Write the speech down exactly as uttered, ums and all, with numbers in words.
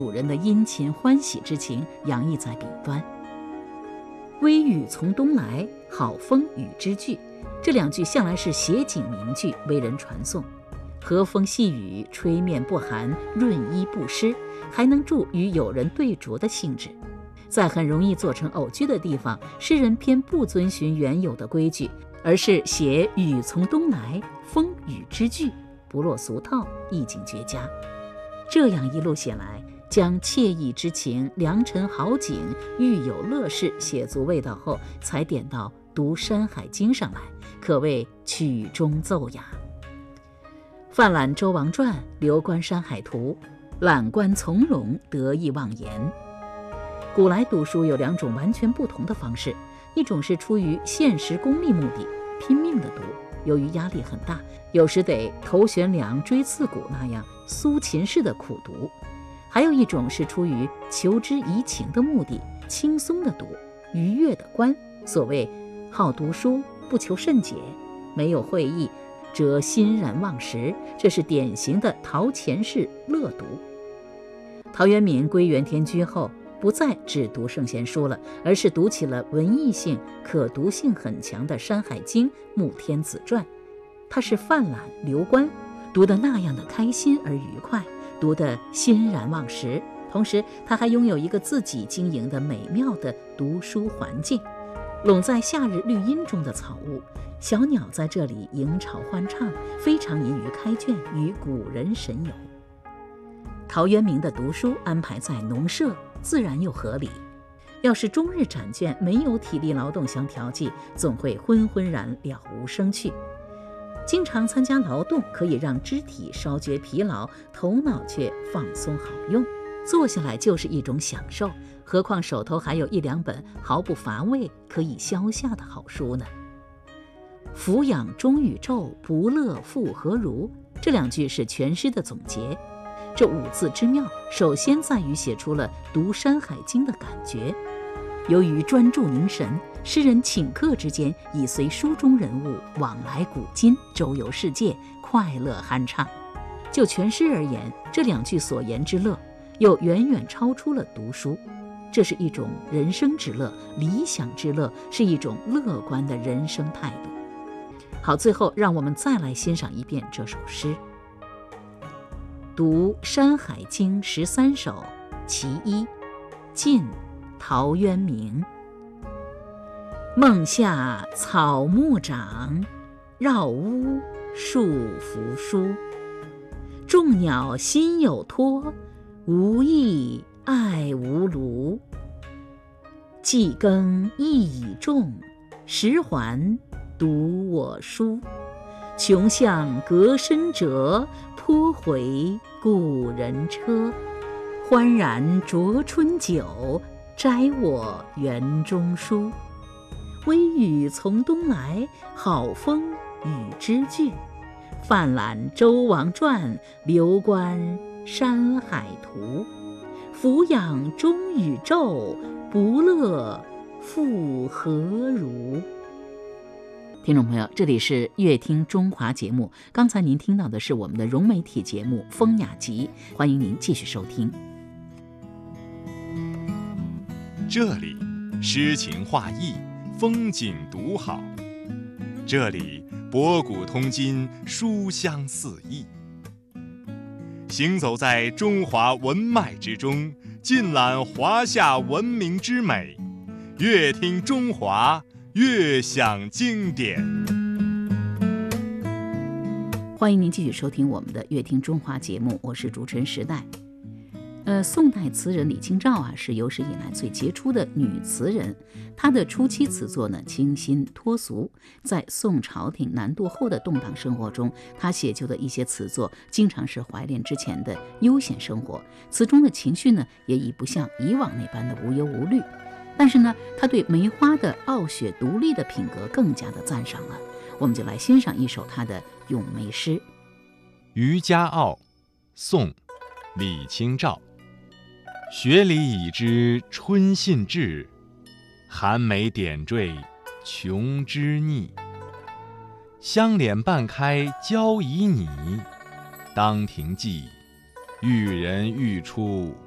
主人的殷勤欢喜之情洋溢在笔端。微雨从东来，好风雨之句，这两句向来是写景名句，为人传颂。和风细雨，吹面不寒，润衣不湿，还能助与友人对酌的兴致。在很容易做成偶句的地方，诗人偏不遵循原有的规矩，而是写雨从东来，风雨之句，不落俗套，意境绝佳。这样一路写来，将惬意之情、良辰好景、寓有乐事写足味道后，才点到读《山海经》上来，可谓曲中奏雅。泛览周王传，流观山海图，览观从容，得意忘言。古来读书有两种完全不同的方式，一种是出于现实功利目的，拼命的读，由于压力很大，有时得头悬梁锥刺股那样苏秦式的苦读；还有一种是出于求知怡情的目的，轻松的读，愉悦的观。所谓好读书，不求甚解，没有会意，则欣然忘食，这是典型的陶潜式乐读。陶渊明归园田居后，不再只读圣贤书了，而是读起了文艺性、可读性很强的《山海经》《穆天子传》。他是泛览流观，读得那样的开心而愉快，读得欣然忘食。同时他还拥有一个自己经营的美妙的读书环境，笼在夏日绿荫中的草屋，小鸟在这里营巢欢唱，非常宜于开卷，与古人神游。陶渊明的读书安排在农舍，自然又合理。要是终日展卷，没有体力劳动相调剂，总会昏昏然了无生趣。经常参加劳动，可以让肢体稍觉疲劳，头脑却放松好用，坐下来就是一种享受，何况手头还有一两本毫不乏味可以消夏的好书呢。俯仰中宇宙，不乐复何如，这两句是全诗的总结。这五字之妙，首先在于写出了读《山海经》的感觉。由于专注凝神，诗人顷刻之间已随书中人物往来古今，周游世界，快乐酣畅。就全诗而言，这两句所言之乐，又远远超出了读书。这是一种人生之乐，理想之乐，是一种乐观的人生态度。好，最后让我们再来欣赏一遍这首诗。读《山海经》十三首，其一，晋，陶渊明。梦下草木长，绕屋树扶疏。众鸟心有托，无益爱无庐。既耕亦已种，时还读我书。穷巷隔深辙，颇回故人车。欢然酌春酒，摘我园中书。微雨从东来，好风雨之句。泛览周王传，流观山海图。俯仰中宇宙，不乐复何如。听众朋友，这里是乐听中华节目，刚才您听到的是我们的融媒体节目《风雅集》，欢迎您继续收听。 这里诗情画意，风景独好，这里博古通今，书香四溢。行走在中华文脉之中，尽览华夏文明之美，乐听中华，乐享经典。 欢迎您继续收听我们的乐听中华节目，我是主持人时代。呃，宋代词人李清照啊，是有史以来最杰出的女词人。她的初期词作呢，清新脱俗。在宋朝廷南渡后的动荡生活中，她写就的一些词作，经常是怀恋之前的悠闲生活，词中的情绪呢，也已不像以往那般的无忧无虑。但是呢，她对梅花的傲雪独立的品格更加的赞赏了。我们就来欣赏一首她的咏梅诗《 渔家傲》，宋·李清照。雪里已知春信至，寒梅点缀琼枝腻。香脸半开娇旖旎，当庭伎，玉人欲出